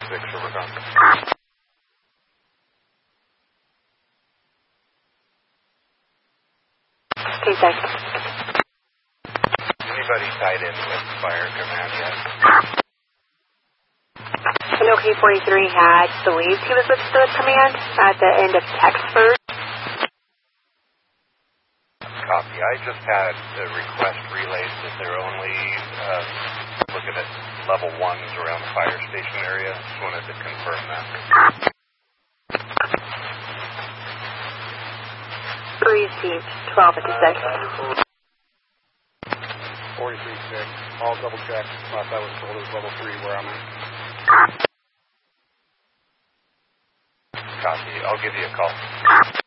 6 overcome. T6. Anybody tied in with fire command yet? I know K-43 had believed he was with Spirit Command at the end of Texford. Copy. I just had the request relayed that they're only looking at level 1s around the fire station area. Just wanted to confirm that. 3C, 12 56. 43-6. I'll double check. Last I was told it was level 3 where I'm at. Copy. I'll give you a call.